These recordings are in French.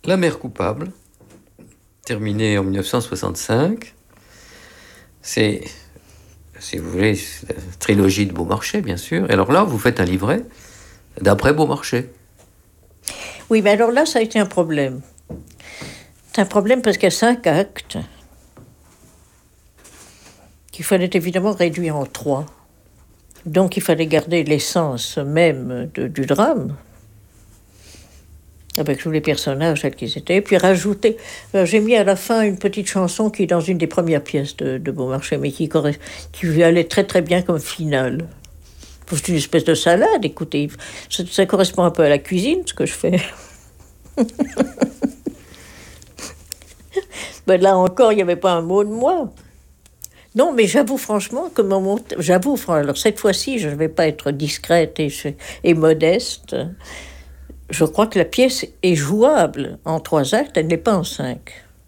La mère coupable, terminée en 1965, c'est, si vous voulez, la trilogie de Beaumarchais, bien sûr. Et alors là, vous faites un livret d'après Beaumarchais. Oui, mais alors là, ça a été un problème. C'est un problème parce qu'il y a 5 actes qu'il fallait évidemment réduire en 3. Donc il fallait garder l'essence même du drame, avec tous les personnages tels qu'ils étaient, et puis rajouter... j'ai mis à la fin une petite chanson qui est dans une des premières pièces de Beaumarchais, mais qui allait très très bien comme finale. C'est une espèce de salade, écoutez, ça correspond un peu à la cuisine, ce que je fais. Ben là encore, il n'y avait pas un mot de moi. Non, mais j'avoue franchement que alors cette fois-ci, je ne vais pas être discrète et modeste. Je crois que la pièce est jouable en 3 actes, elle n'est pas en 5.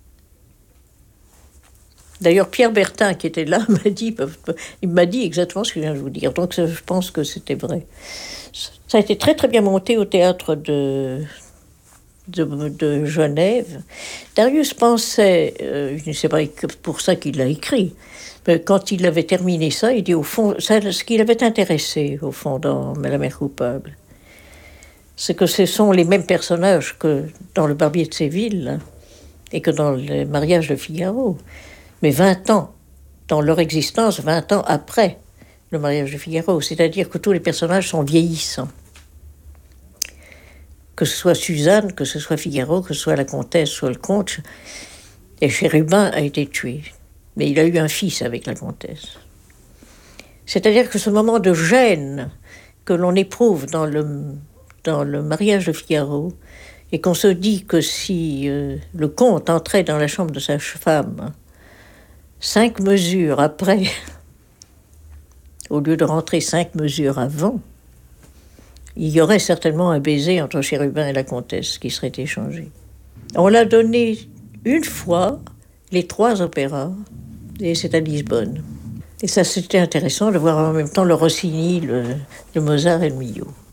D'ailleurs, Pierre Bertin, qui était là, il m'a dit exactement ce que je viens de vous dire. Donc, je pense que c'était vrai. Ça a été très, très bien monté au théâtre de Genève. Darius pensait, je ne sais pas pour ça qu'il l'a écrit, mais quand il avait terminé ça, il dit au fond, ce qui l'avait intéressé, au fond, dans La mère coupable, c'est que ce sont les mêmes personnages que dans Le Barbier de Séville et que dans Le mariage de Figaro. Mais 20 ans, dans leur existence, 20 ans après Le mariage de Figaro. C'est-à-dire que tous les personnages sont vieillissants. Que ce soit Suzanne, que ce soit Figaro, que ce soit la comtesse, soit le comte. Et Chérubin a été tué. Mais il a eu un fils avec la comtesse. C'est-à-dire que ce moment de gêne que l'on éprouve dans le mariage de Figaro, et qu'on se dit que si le comte entrait dans la chambre de sa femme 5 mesures après, au lieu de rentrer 5 mesures avant, il y aurait certainement un baiser entre Chérubin et la comtesse qui serait échangé. On l'a donné une fois, les 3 opéras, et c'est à Lisbonne. Et ça, c'était intéressant de voir en même temps le Rossini, le Mozart et le Milhaud.